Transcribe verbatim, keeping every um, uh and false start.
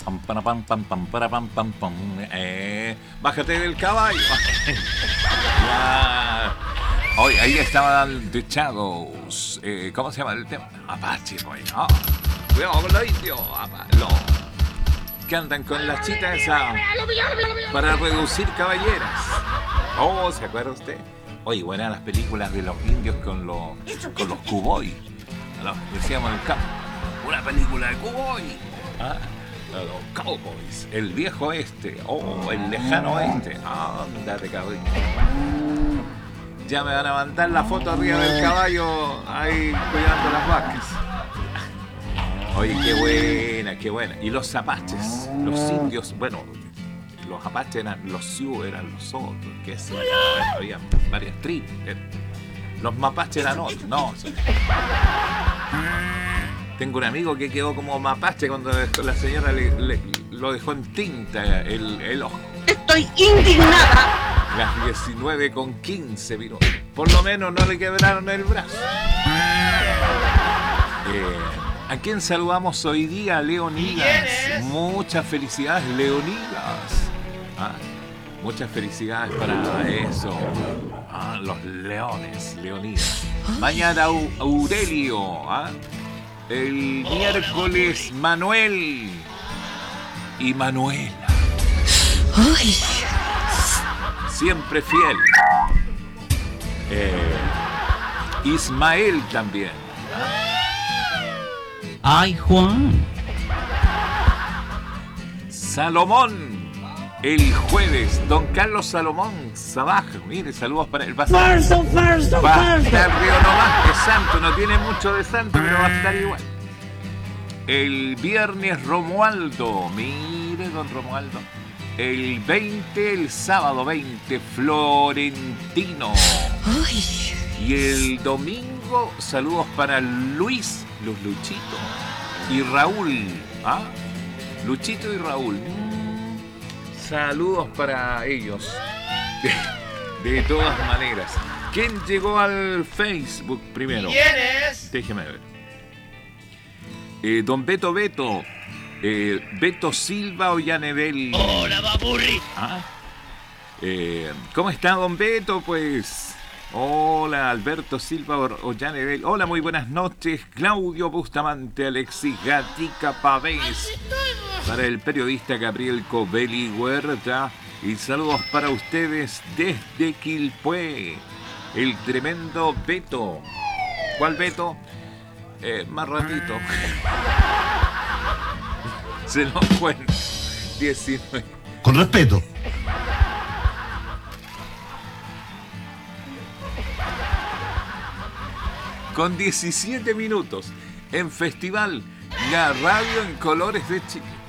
Pam, para, pam, pam, pam, para, pam, pam, pam. Eh, bájate del caballo. Ya. Hoy ahí estaban The Shadows. Eh, ¿Cómo se llama el tema? Apache, pues, ¿no? Cuidado con los indios. Lo, que andan con las chitas esa para reducir caballeras. Oh, ¿se acuerda usted? Oye, buenas las películas de los indios con los, con los cowboys. Decíamos en el campo. Una película de cowboy. ¿Ah? Los cowboys. El viejo oeste. Oh, el lejano oeste. Ándate, cabrón. Ya me van a mandar la foto arriba del caballo ahí cuidando las vacas. Oye, qué buena, qué buena. Y los apaches, los indios, bueno, los apaches eran los sioux, eran los otros, qué sé yo, había varias tribus. Los mapaches eran otros, no. Tengo un amigo que quedó como mapache cuando la señora le, le, lo dejó en tinta el, el ojo. Estoy indignada. Las diecinueve con quince vino. Por lo menos no le quebraron el brazo. Eh, ¿A quién saludamos hoy día? Leonidas. Muchas felicidades, Leonidas. ¿Ah? Muchas felicidades para eso. Ah, los leones, Leonidas. Mañana Aurelio. ¿Ah? El miércoles Manuel y Manuela. Ay. Siempre fiel. Eh, Ismael también. Ay, Juan. Salomón. El jueves, don Carlos Salomón Sabaj. Mire, saludos para él. Va a Farso, farso, va a estar Río nomás, es santo, no tiene mucho de santo, pero va a estar igual. El viernes Romualdo. Mire, don Romualdo. El veinte, el sábado veinte, Florentino. Ay. Y el domingo, saludos para Luis, los Luchitos. Y Raúl. ¿Ah? Luchito y Raúl. Saludos para ellos. De, de todas maneras. ¿Quién llegó al Facebook primero? ¿Quién es? Déjeme ver. Eh, don Beto Beto. Eh, Beto Silva Ollanedel. Hola, Baburri. ¿Ah? Eh, ¿Cómo está, don Beto? Pues. Hola, Alberto Silva Ollanedel. Hola, muy buenas noches. Claudio Bustamante, Alexis Gatica Pavés. Para el periodista Gabriel Covelli Huerta. Y saludos para ustedes desde Quilpué. El tremendo Beto. ¿Cuál Beto? Eh, más ratito. Se nos fue diecinueve. Con respeto. Con diecisiete minutos en Festival La Radio en Colores de Chile.